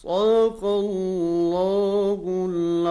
صدق الله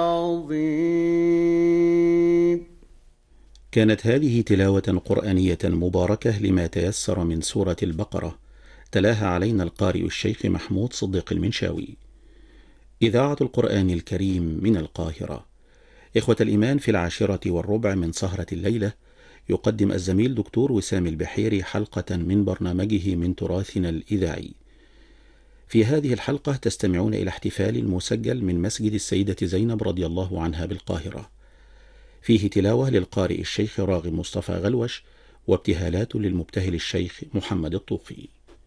العظيم. كانت هذه تلاوة قرآنية مباركة لما تيسر من سورة البقرة، تلاها علينا القارئ الشيخ محمود صديق المنشاوي. إذاعة القرآن الكريم من القاهرة. إخوة الإيمان، في 10:15 من سهرة الليلة يقدم الزميل دكتور وسام البحيري حلقة من برنامجه من تراثنا الإذاعي. في هذه الحلقة تستمعون إلى احتفال مسجل من مسجد السيدة زينب رضي الله عنها بالقاهرة، فيه تلاوة للقارئ الشيخ راغب مصطفى غلوش وابتهالات للمبتهل الشيخ محمد الطوخي.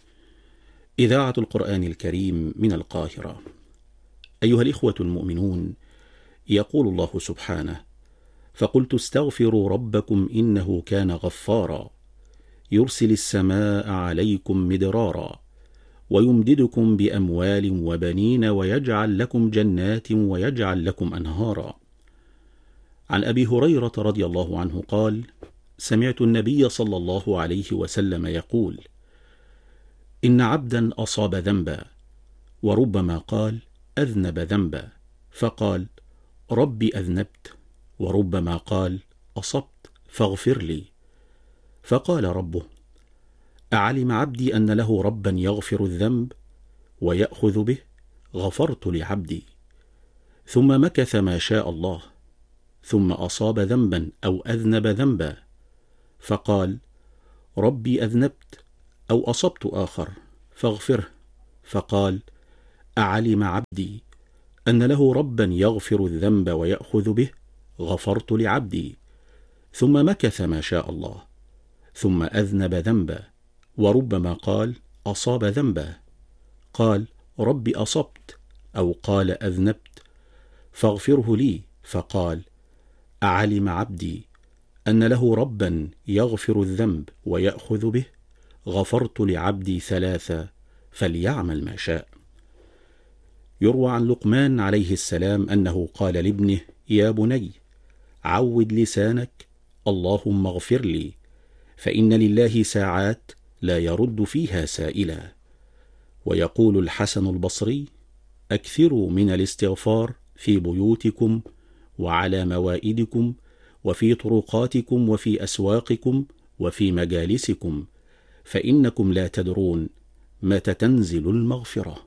إذاعة القرآن الكريم من القاهرة. أيها الإخوة المؤمنون، يقول الله سبحانه: فقلت استغفروا ربكم إنه كان غفارا يرسل السماء عليكم مدرارا ويمددكم بأموال وبنين ويجعل لكم جنات ويجعل لكم أنهارا. عن أبي هريرة رضي الله عنه قال: سمعت النبي صلى الله عليه وسلم يقول: إن عبدا أصاب ذنبا، وربما قال أذنب ذنبا فقال ربي أذنبت، وربما قال أصبت فاغفر لي، فقال ربه: أعلم عبدي أن له ربا يغفر الذنب ويأخذ به؟ غفرت لعبدي. ثم مكث ما شاء الله، ثم أصاب ذنبا أو أذنب ذنبا فقال ربي أذنبت أو أصبت آخر فاغفره، فقال أعلم عبدي أن له ربا يغفر الذنب ويأخذ به؟ غفرت لعبدي. ثم مكث ما شاء الله، ثم أذنب ذنبا، وربما قال أصاب ذنبا، قال ربي أصبت أو قال أذنبت فاغفره لي، فقال أعلم عبدي أن له ربا يغفر الذنب ويأخذ به؟ غفرت لعبدي 3 فليعمل ما شاء. يروى عن لقمان عليه السلام أنه قال لابنه: يا بني عود لسانك اللهم اغفر لي، فإن لله ساعات لا يرد فيها سائلا. ويقول الحسن البصري: أكثروا من الاستغفار في بيوتكم وعلى موائدكم وفي طرقاتكم وفي أسواقكم وفي مجالسكم، فإنكم لا تدرون متى تنزل المغفرة.